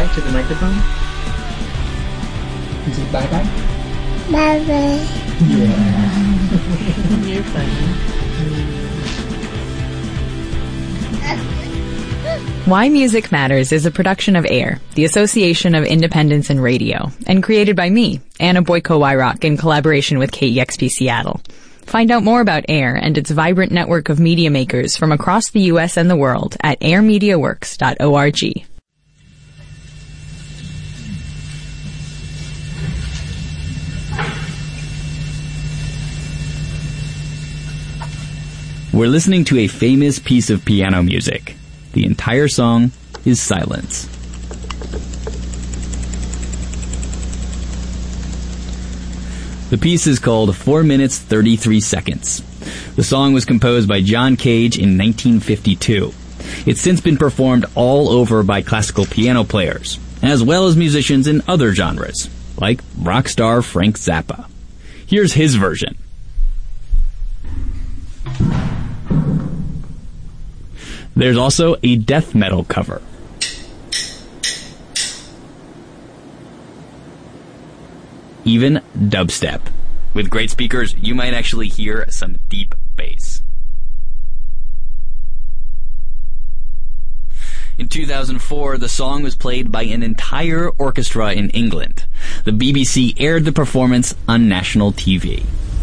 bye-bye to the microphone? Is it bye-bye? Bye-bye. Yeah. You're funny. Why Music Matters is a production of AIR, the Association of Independents in Radio, and created by me, Anna Boyko-Wyrock, in collaboration with KEXP Seattle. Find out more about AIR and its vibrant network of media makers from across the U.S. and the world at airmediaworks.org. We're listening to a famous piece of piano music. The entire song is Silence. The piece is called 4 minutes 33 seconds. The song was composed by John Cage in 1952. It's since been performed all over by classical piano players, as well as musicians in other genres, like rock star Frank Zappa. Here's his version. There's also a death metal cover. Even dubstep. With great speakers, you might actually hear some deep bass. In 2004, the song was played by an entire orchestra in England. The BBC aired the performance on national TV.